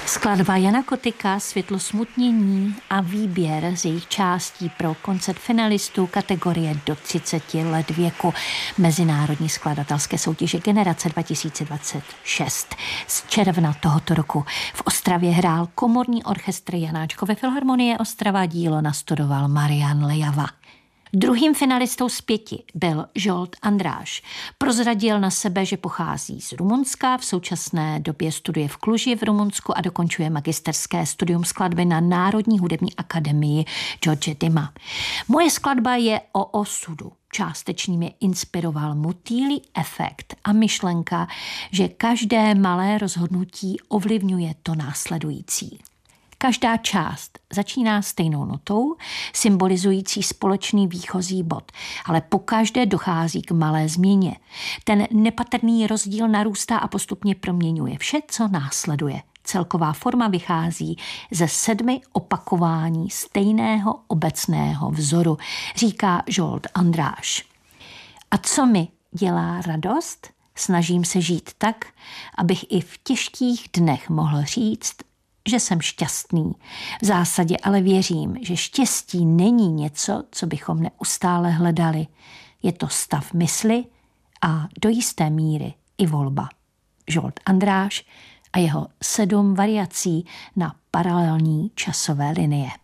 Skladba Jana Kotyka Světlo smutnění a výběr z jejich částí pro koncert finalistů kategorie do 30 let věku Mezinárodní skladatelské soutěže Generace 2026. Z června tohoto roku v Ostravě hrál komorní orchestr Janáčkovy filharmonie Ostrava, dílo nastudoval Marian Lejava. Druhým finalistou z 5 byl Zsolt András. Prozradil na sebe, že pochází z Rumunska, v současné době studuje v Kluži v Rumunsku a dokončuje magisterské studium skladby na Národní hudební akademii George Dima. Moje skladba je o osudu. Částečně mě inspiroval motýlí efekt a myšlenka, že každé malé rozhodnutí ovlivňuje to následující. Každá část začíná stejnou notou, symbolizující společný výchozí bod, ale pokaždé dochází k malé změně. Ten nepatrný rozdíl narůstá a postupně proměňuje vše, co následuje. Celková forma vychází ze 7 opakování stejného obecného vzoru, říká Zsolt András. A co mi dělá radost? Snažím se žít tak, abych i v těžkých dnech mohl říct, že jsem šťastný. V zásadě ale věřím, že štěstí není něco, co bychom neustále hledali. Je to stav mysli a do jisté míry i volba. Zsolt András a jeho 7 variací na paralelní časové linie.